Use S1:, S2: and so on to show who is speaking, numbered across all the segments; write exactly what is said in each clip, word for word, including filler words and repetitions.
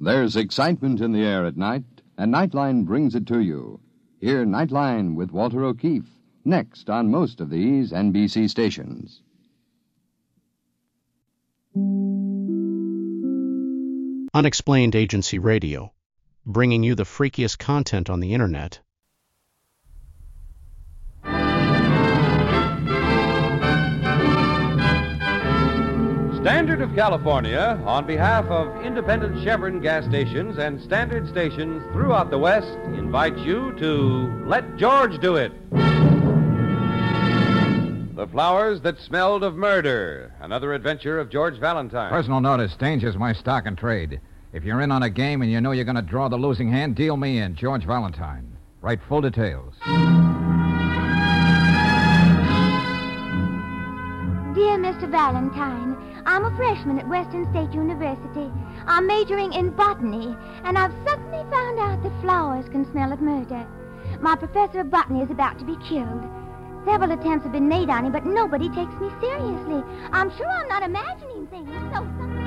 S1: There's excitement in the air at night, and Nightline brings it to you. Hear Nightline with Walter O'Keefe, next on most of these N B C stations.
S2: Unexplained Agency Radio, bringing you the freakiest content on the Internet.
S3: Standard of California, on behalf of independent Chevron gas stations and standard stations throughout the West, invites you to Let George Do It. The Flowers That Smelled of Murder, another adventure of George Valentine.
S4: Personal notice, danger's my stock and trade. If you're in on a game and you know you're going to draw the losing hand, deal me in, George Valentine. Write full details.
S5: Dear Mister Valentine, I'm a freshman at Western State University. I'm majoring in botany, and I've suddenly found out that flowers can smell of murder. My professor of botany is about to be killed. Several attempts have been made on him, but nobody takes me seriously. I'm sure I'm not imagining things, so some...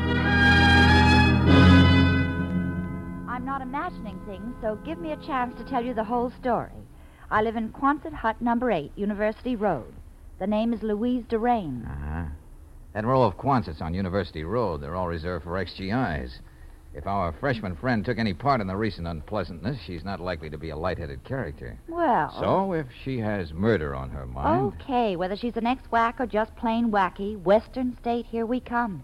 S6: I'm not imagining things, so give me a chance to tell you the whole story. I live in Quonset Hut number eight, University Road. The name is Louise Durain.
S4: Uh-huh. That row of Quonsets on University Road, they're all reserved for ex G Is. If our freshman friend took any part in the recent unpleasantness, she's not likely to be a light-headed character.
S6: Well...
S4: So, if she has murder on her mind...
S6: Okay, whether she's an ex-whack or just plain wacky, Western State, here we come.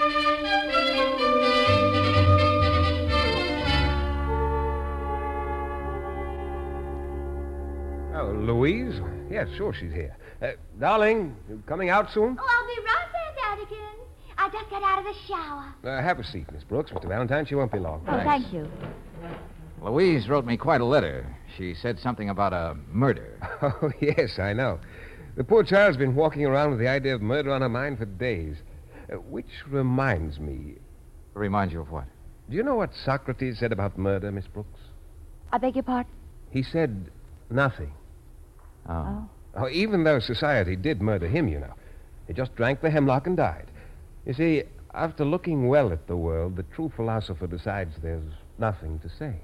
S7: Oh, Louise? Yes, sure she's here. Uh, darling, you coming out soon?
S5: Oh, I'll be right there, Daddikin. I just got out of the shower.
S7: Uh, have a seat, Miss Brooks. Mister Valentine, she won't be long.
S6: Oh, thank you.
S4: Louise wrote me quite a letter. She said something about a murder.
S7: Oh, yes, I know. The poor child's been walking around with the idea of murder on her mind for days. Uh, which reminds me...
S4: Remind you of what?
S7: Do you know what Socrates said about murder, Miss Brooks?
S6: I beg your pardon?
S7: He said nothing.
S4: Oh.
S6: Oh.
S7: Oh, even though society did murder him, you know. He just drank the hemlock and died. You see, after looking well at the world, the true philosopher decides there's nothing to say.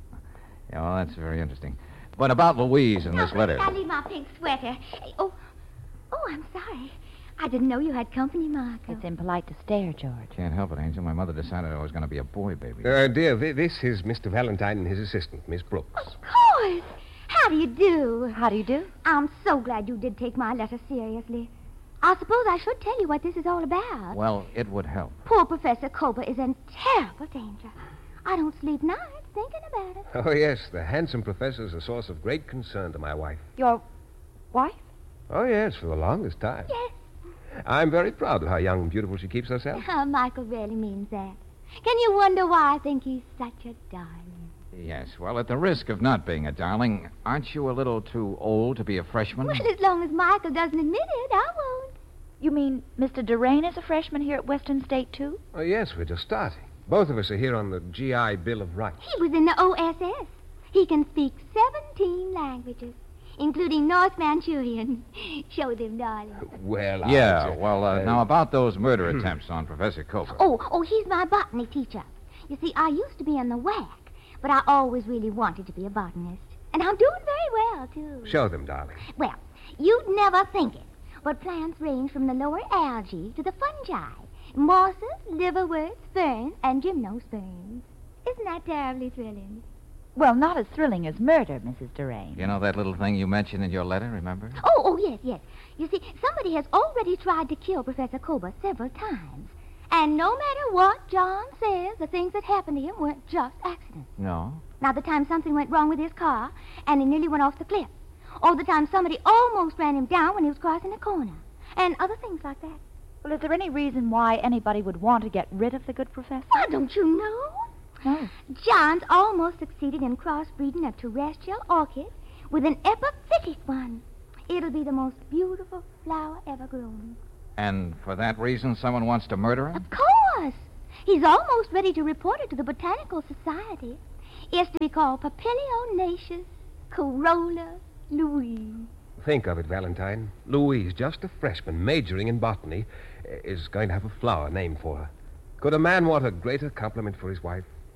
S4: Yeah, well, that's very interesting. But about Louise and this
S5: Now,
S4: letter...
S5: I leave my pink sweater. Oh, oh, I'm sorry. I didn't know you had company, Marco.
S6: It's impolite to stare, George.
S4: Can't help it, Angel. My mother decided I was going to be a boy baby.
S7: Uh, dear, th- this is Mister Valentine and his assistant, Miss Brooks.
S5: Of course. How do you do?
S6: How do you do?
S5: I'm so glad you did take my letter seriously. I suppose I should tell you what this is all about.
S4: Well, it would help.
S5: Poor Professor Koba is in terrible danger. I don't sleep nights thinking about it.
S7: Oh, yes, the handsome professor's a source of great concern to my wife.
S6: Your wife?
S7: Oh, yes, for the longest time.
S5: Yes.
S7: I'm very proud of how young and beautiful she keeps herself.
S5: Oh, Michael really means that. Can you wonder why I think he's such a darling?
S4: Yes, well, at the risk of not being a darling, aren't you a little too old to be a freshman?
S5: Well, as long as Michael doesn't admit it, I won't.
S6: You mean Mister Durain is a freshman here at Western State, too?
S7: Oh, yes, we're just starting. Both of us are here on the G I Bill of Rights.
S5: He was in the O S S. He can speak seventeen languages, including North Manchurian. Show them, darling.
S7: Well, I
S4: Yeah,
S7: was, uh,
S4: well, uh,
S7: uh,
S4: now about those murder attempts on Professor Koba.
S5: Oh, oh, he's my botany teacher. You see, I used to be in the W A C, but I always really wanted to be a botanist. And I'm doing very well, too.
S7: Show them, darling.
S5: Well, you'd never think it, but plants range from the lower algae to the fungi. Mosses, liverworts, ferns, and gymnosperms. Isn't that terribly thrilling?
S6: Well, not as thrilling as murder, Missus Durain.
S4: You know that little thing you mentioned in your letter, remember?
S5: Oh, oh, yes, yes. You see, somebody has already tried to kill Professor Koba several times. And no matter what John says, the things that happened to him weren't just accidents.
S4: No.
S5: Now, the time something went wrong with his car, and he nearly went off the cliff. Or the time somebody almost ran him down when he was crossing a corner. And other things like that.
S6: Well, is there any reason why anybody would want to get rid of the good professor?
S5: Why, don't you know?
S6: No.
S5: John's almost succeeded in crossbreeding a terrestrial orchid with an epiphytic one. It'll be the most beautiful flower ever grown.
S4: And for that reason, someone wants to murder him?
S5: Of course. He's almost ready to report it to the Botanical Society. It's to be called Papilionaceous Corolla Louise.
S7: Think of it, Valentine. Louise, just a freshman majoring in botany, is going to have a flower named for her. Could a man want a greater compliment for his wife?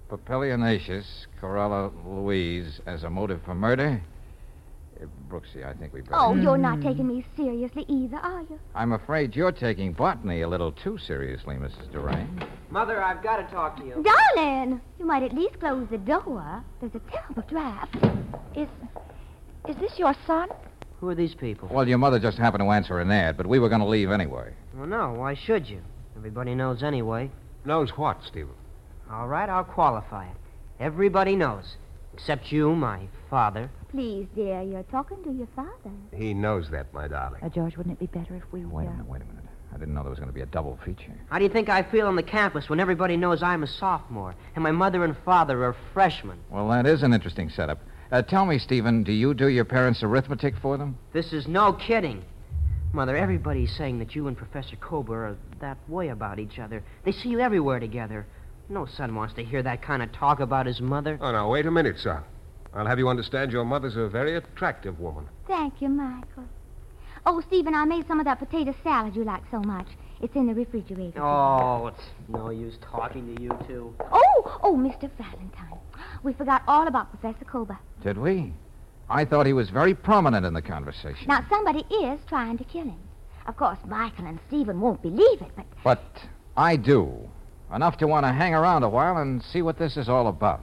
S4: Papilionaceous, Corolla Louise, as a motive for murder? Uh, Brooksy, I think we better...
S5: Oh, you're not taking me seriously either, are you?
S4: I'm afraid you're taking botany a little too seriously, Missus Durang.
S8: Mother, I've got to talk to you.
S5: Darling, you might at least close the door. There's a terrible draft.
S6: Is is this your son?
S8: Who are these people?
S4: Well, your mother just happened to answer an ad, but we were going to leave anyway.
S8: Well, no, why should you? Everybody knows anyway.
S7: Knows what, Stephen?
S8: All right, I'll qualify it. Everybody knows. Except you, my father.
S5: Please, dear, you're talking to your father.
S7: He knows that, my darling.
S6: Uh, George, wouldn't it be better if we...
S4: Wait a
S6: uh,
S4: minute, wait a minute. I didn't know there was going to be a double feature.
S8: How do you think I feel on the campus when everybody knows I'm a sophomore and my mother and father are freshmen?
S4: Well, that is an interesting setup. Uh, tell me, Stephen, do you do your parents' arithmetic for them?
S8: This is no kidding. Mother, everybody's saying that you and Professor Kober are that way about each other. They see you everywhere together. No son wants to hear that kind of talk about his mother.
S7: Oh, now, wait a minute, son. I'll have you understand your mother's a very attractive woman.
S5: Thank you, Michael. Oh, Stephen, I made some of that potato salad you like so much. It's in the refrigerator.
S8: Oh, it's no use talking to you two.
S5: Oh, oh, Mister Valentine. We forgot all about Professor Kober.
S4: Did we? I thought he was very prominent in the conversation.
S5: Now, somebody is trying to kill him. Of course, Michael and Stephen won't believe it, but...
S4: But I do. Enough to want to hang around a while and see what this is all about.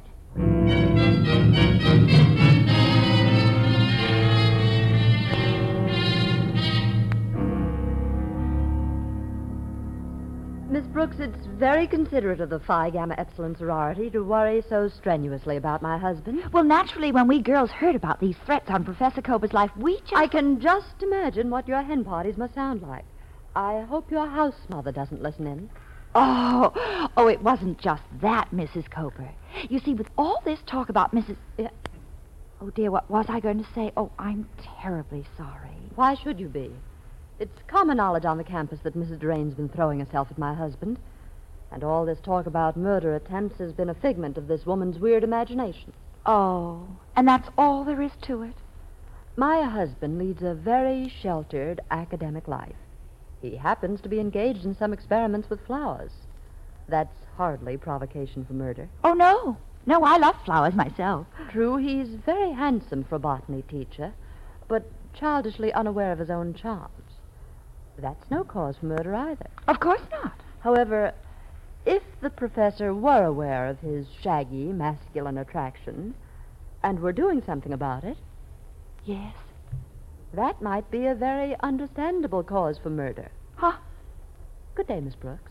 S9: Miss Brooks, it's very considerate of the Phi Gamma Epsilon sorority to worry so strenuously about my husband.
S6: Well, naturally, when we girls heard about these threats on Professor Kober's life, we just...
S9: I can just imagine what your hen parties must sound like. I hope your house mother doesn't listen in.
S6: Oh, oh, it wasn't just that, Missus Kober. You see, with all this talk about Missus Uh, oh, dear, what was I going to say? Oh, I'm terribly sorry.
S9: Why should you be? It's common knowledge on the campus that Missus Durain's been throwing herself at my husband. And all this talk about murder attempts has been a figment of this woman's weird imagination.
S6: Oh, and that's all there is to it?
S9: My husband leads a very sheltered academic life. He happens to be engaged in some experiments with flowers. That's hardly provocation for murder.
S6: Oh, no. No, I love flowers myself.
S9: True, he's very handsome for a botany teacher, but childishly unaware of his own charms. That's no cause for murder either.
S6: Of course not.
S9: However, if the professor were aware of his shaggy, masculine attraction and were doing something about it...
S6: Yes?
S9: That might be a very understandable cause for murder.
S6: Huh?
S9: Good day, Miss Brooks.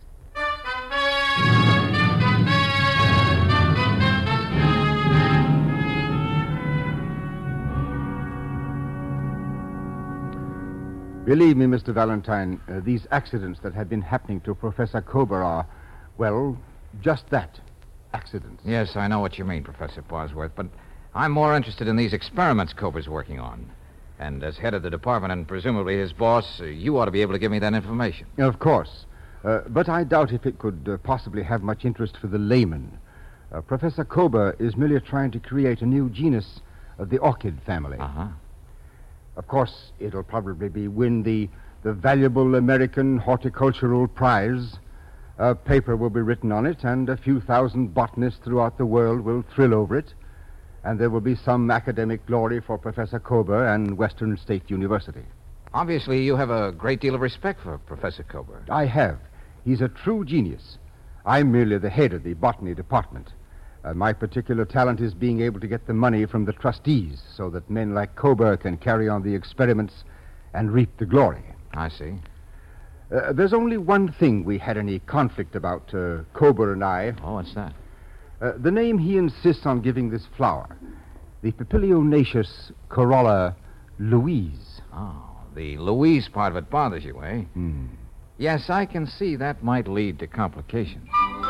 S10: Believe me, Mister Valentine, uh, these accidents that have been happening to Professor Kober are, well, just that, accidents.
S4: Yes, I know what you mean, Professor Bosworth, but I'm more interested in these experiments Kober's working on. And as head of the department and presumably his boss, uh, you ought to be able to give me that information.
S10: Of course. Uh, but I doubt if it could uh, possibly have much interest for the layman. Uh, Professor Kober is merely trying to create a new genus of the orchid family.
S4: Uh-huh.
S10: Of course, it'll probably be win the, the valuable American Horticultural Prize. A paper will be written on it, and a few thousand botanists throughout the world will thrill over it. And there will be some academic glory for Professor Kober and Western State University.
S4: Obviously, you have a great deal of respect for Professor Kober.
S10: I have. He's a true genius. I'm merely the head of the botany department. Uh, my particular talent is being able to get the money from the trustees so that men like Kober can carry on the experiments and reap the glory.
S4: I see.
S10: Uh, there's only one thing we had any conflict about, uh, Kober and I.
S4: Oh, what's that?
S10: Uh, the name he insists on giving this flower, the Papilionaceous Corolla Louise.
S4: Oh, the Louise part of it bothers you, eh?
S10: Hmm.
S4: Yes, I can see that might lead to complications.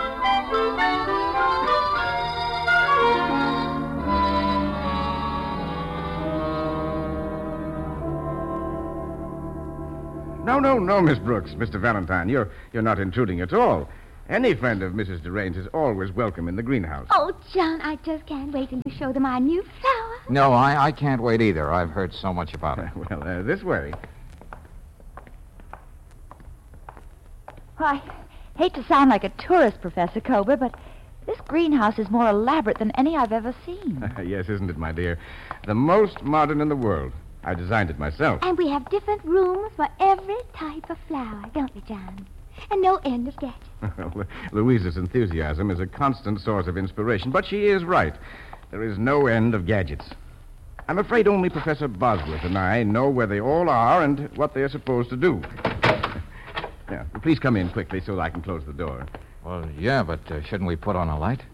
S11: No, no, no, Miss Brooks, Mister Valentine. You're you're not intruding at all. Any friend of Missus Durain's is always welcome in the greenhouse.
S5: Oh, John, I just can't wait till you show them our new flower.
S4: No, I, I can't wait either. I've heard so much about it.
S11: Well, uh, this way.
S6: I hate to sound like a tourist, Professor Kober, but This greenhouse is more elaborate than any I've ever seen.
S11: Yes, isn't it, my dear? The most modern in the world. I designed it myself.
S5: And we have different rooms for every type of flower, don't we, John? And no end of gadgets.
S11: Well, Louisa's enthusiasm is a constant source of inspiration, but she is right. There is no end of gadgets. I'm afraid only Professor Bosworth and I know where they all are and what they're supposed to do. Now, please come in quickly so that I can close the door.
S4: Well, yeah, but uh, shouldn't we put on a light?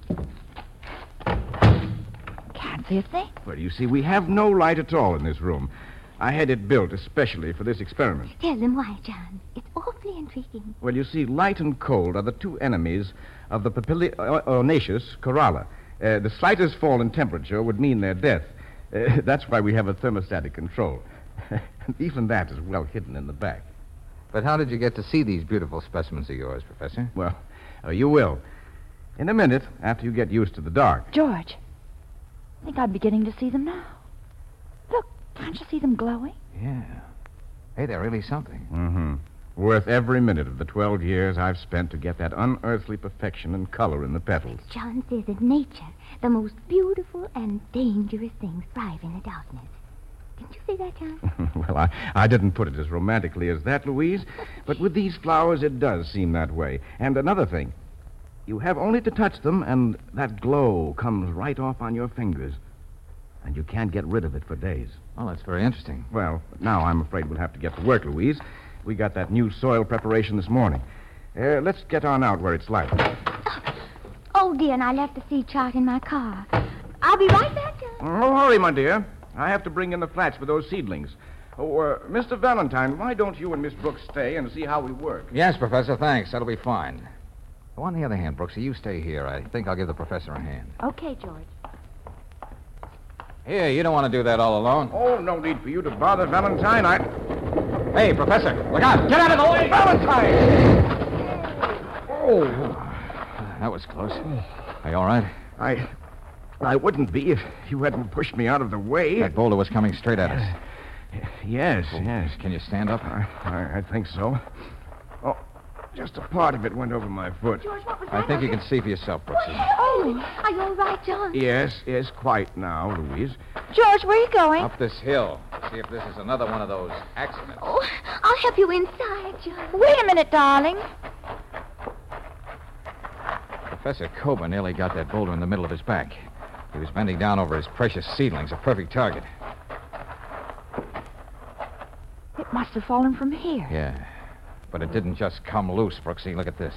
S6: Can't see a thing.
S11: Well, you see, we have no light at all in this room. I had it built especially for this experiment.
S5: Tell them why, John. It's awfully intriguing.
S11: Well, you see, light and cold are the two enemies of the Papilionaceous corolla. Uh, the slightest fall in temperature would mean their death. Uh, that's why we have a thermostatic control. Even that is well hidden in the back.
S4: But how did you get to see these beautiful specimens of yours, Professor?
S11: Well, uh, you will. In a minute, after you get used to the dark.
S6: George, I think I'm beginning to see them now. Look, can't you see them glowing?
S4: Yeah. Hey, they're really something.
S11: Mm-hmm. Worth every minute of the twelve years I've spent to get that unearthly perfection and color in the petals.
S5: John says that nature, the most beautiful and dangerous things, thrive in the darkness. Didn't you see that, John?
S11: Well, I, I didn't put it as romantically as that, Louise. But with these flowers, it does seem that way. And another thing. You have only to touch them, and that glow comes right off on your fingers. And you can't get rid of it for days.
S4: Oh, that's very interesting.
S11: Well, now I'm afraid we'll have to get to work, Louise. We got that new soil preparation this morning. Uh, let's get on out where it's light.
S5: Oh, dear, and I left the seed chart in my car. I'll be right back, John.
S11: Oh, hurry, my dear. I have to bring in the flats for those seedlings. Oh, uh, Mister Valentine, why don't you and Miss Brooks stay and see how we work?
S4: Yes, Professor, thanks. That'll be fine. Oh, on the other hand, Brooksy, you stay here. I think I'll give the professor a hand.
S6: Okay, George.
S4: Here, you don't want to do that all alone.
S11: Oh, no need for you to bother, Valentine. I...
S4: Hey, Professor, look out. Get out of the way.
S11: Valentine! Oh.
S4: That was close. Are you all right?
S11: I... I wouldn't be if you hadn't pushed me out of the way.
S4: That boulder was coming straight at us.
S11: Yes,
S4: Oh,
S11: yes.
S4: Can you stand up?
S11: I, I, I think so. Oh, just a part of it went over my foot.
S5: George, what was
S4: I
S5: that?
S4: think you can see for yourself, Brooksy.
S5: Oh, are you all right, John?
S11: Yes, yes, quite now, Louise.
S6: George, where are you going?
S4: Up this hill. See if this is another one of those accidents.
S5: Oh, I'll help you inside, John.
S6: Wait a minute, darling.
S4: Professor Kober nearly got that boulder in the middle of his back. He was bending down over his precious seedlings, a perfect target.
S6: It must have fallen from here.
S4: Yeah, but it didn't just come loose, Brooksy. Look at this.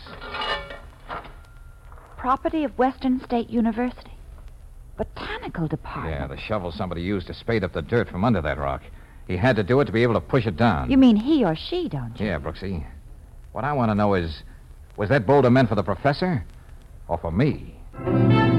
S6: Property of Western State University. Botanical department.
S4: Yeah, the shovel somebody used to spade up the dirt from under that rock. He had to do it to be able to push it down.
S6: You mean he or she, don't you?
S4: Yeah, Brooksy. What I want to know is, was that boulder meant for the professor or for me?